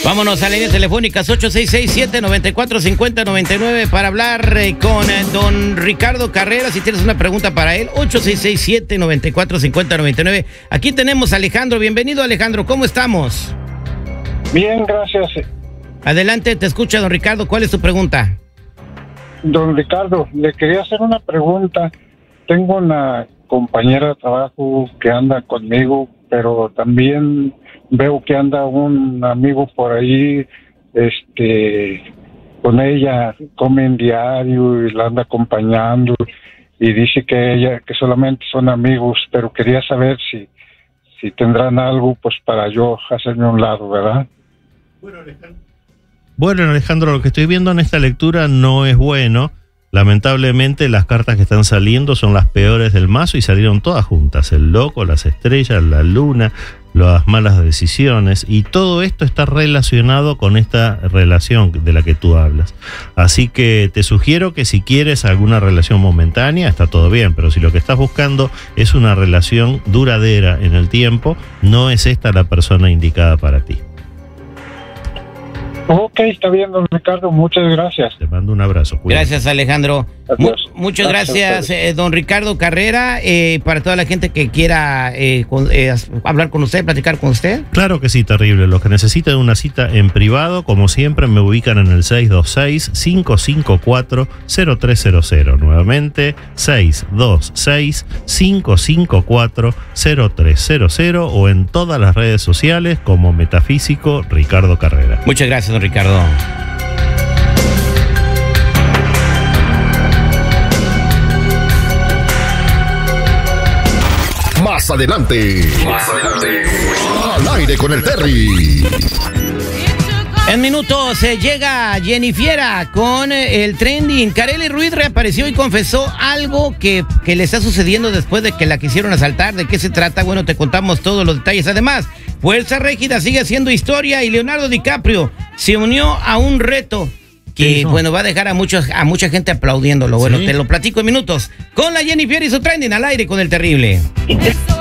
Vámonos a las líneas telefónicas 8667-945099 para hablar con don Ricardo Carrera. Si tienes una pregunta para él, 8667-945099. Aquí tenemos a Alejandro. Bienvenido, Alejandro. ¿Cómo estamos? Bien, gracias. Adelante, te escucha, don Ricardo. ¿Cuál es tu pregunta? Don Ricardo, le quería hacer una pregunta. Tengo una compañera de trabajo que anda conmigo, pero también veo que anda un amigo por ahí, con ella, comen diario y la anda acompañando y dice que solamente son amigos, pero quería saber si tendrán algo pues para yo hacerme a un lado, ¿verdad? Bueno, Alejandro, lo que estoy viendo en esta lectura no es bueno. Lamentablemente las cartas que están saliendo son las peores del mazo y salieron todas juntas: el loco, las estrellas, la luna, las malas decisiones, y todo esto está relacionado con esta relación de la que tú hablas. Así que te sugiero que si quieres alguna relación momentánea, está todo bien, pero si lo que estás buscando es una relación duradera en el tiempo, no es esta la persona indicada para ti. Ok, está bien, don Ricardo, muchas gracias. Te mando un abrazo. Cuídate. Gracias, Alejandro. Muchas gracias, don Ricardo Carrera. Para toda la gente que quiera hablar con usted, platicar con usted. Claro que sí, terrible. Los que necesiten una cita en privado, como siempre, me ubican en el 626-554-0300. Nuevamente, 626-554-0300 o en todas las redes sociales como Metafísico Ricardo Carrera. Muchas gracias, don Ricardo. Más adelante. Al aire con el Terry. En minutos llega Jennifiera con el trending. Karely Ruiz reapareció y confesó algo que le está sucediendo después de que la quisieron asaltar. ¿De qué se trata? Bueno, te contamos todos los detalles. Además, Fuerza Régida sigue haciendo historia y Leonardo DiCaprio se unió a un reto que, bueno, va a dejar a mucha gente aplaudiéndolo. Bueno, te lo platico en minutos con la Jennifiera y su trending al aire con el terrible.